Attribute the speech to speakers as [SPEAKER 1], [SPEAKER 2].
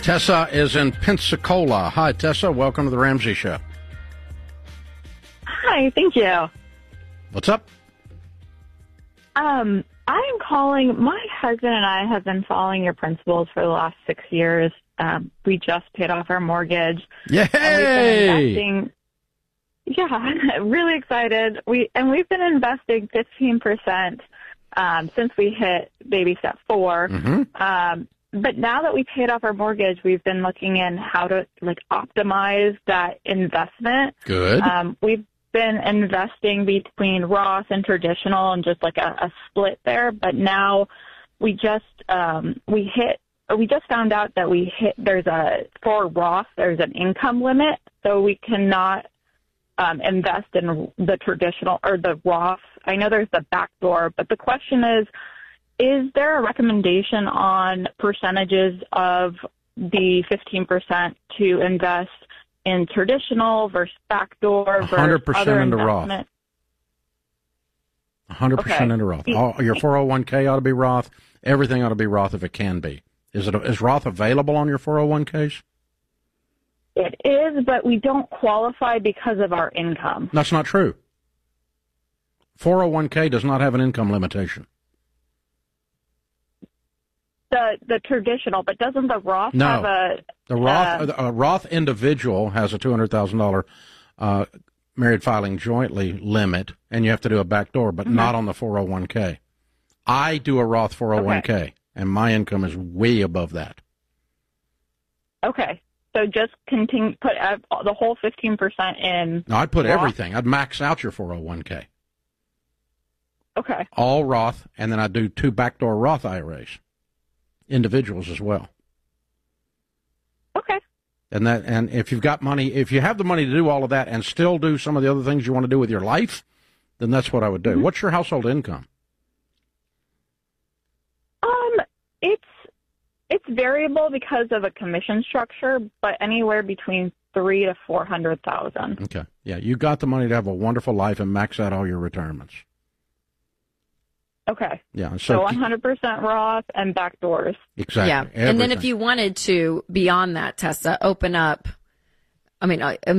[SPEAKER 1] Tessa is in Pensacola. Hi, Tessa. Welcome to the Ramsey Show.
[SPEAKER 2] Hi, thank you.
[SPEAKER 1] What's up?
[SPEAKER 2] I am calling. My husband and I have been following your principles for the last 6 years. We just paid off our mortgage.
[SPEAKER 1] Yay!
[SPEAKER 2] And we've been investing. Yeah, really excited. We've been investing 15% since we hit baby step 4.
[SPEAKER 1] Mm-hmm.
[SPEAKER 2] But now that we paid off our mortgage, we've been looking in how to optimize that investment.
[SPEAKER 1] Good.
[SPEAKER 2] We've been investing between Roth and traditional and just a split there. But now we just found out that for Roth, there's an income limit, so we cannot invest in the traditional or the Roth. I know there's the backdoor, but the question is there a recommendation on percentages of the 15% to invest in traditional versus backdoor versus
[SPEAKER 1] 100% into Roth. 100% into Roth. Your 401k ought to be Roth. Everything ought to be Roth if it can be. Is Roth available on your 401ks?
[SPEAKER 2] It is, but we don't qualify because of our income.
[SPEAKER 1] That's not true. 401k does not have an income limitation.
[SPEAKER 2] The traditional, but doesn't the Roth have a...
[SPEAKER 1] The Roth individual has a $200,000 married filing jointly limit, and you have to do a backdoor, but not on the 401k. I do a Roth 401k, and my income is way above that.
[SPEAKER 2] Okay. So just put the whole 15% in.
[SPEAKER 1] No, I'd put
[SPEAKER 2] Roth?
[SPEAKER 1] everything. I'd max out your 401k.
[SPEAKER 2] Okay.
[SPEAKER 1] All Roth, and then I'd do 2 backdoor Roth IRAs. Individuals as well.
[SPEAKER 2] Okay.
[SPEAKER 1] And if you've got money, if you have the money to do all of that and still do some of the other things you want to do with your life, then that's what I would do. Mm-hmm. What's your household income?
[SPEAKER 2] It's variable because of a commission structure, but anywhere between $300,000 to $400,000.
[SPEAKER 1] Okay. Yeah, you got the money to have a wonderful life and max out all your retirements.
[SPEAKER 2] Okay.
[SPEAKER 1] Yeah.
[SPEAKER 2] So 100% Roth and backdoors.
[SPEAKER 1] Exactly.
[SPEAKER 3] Yeah.
[SPEAKER 1] Everything.
[SPEAKER 3] And then if you wanted to, beyond that, Tessa, open up,